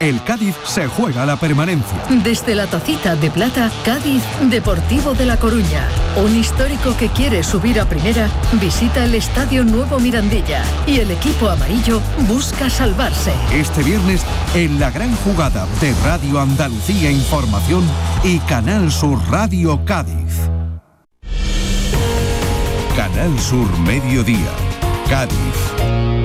el Cádiz se juega la permanencia. Desde la Tacita de Plata, Cádiz, Deportivo de La Coruña. Un histórico que quiere subir a primera, visita el Estadio Nuevo Mirandilla y el equipo amarillo busca salvarse. Este viernes, en la gran jugada de Radio Andalucía Información y Canal Sur Radio Cádiz. Canal Sur Mediodía, Cádiz.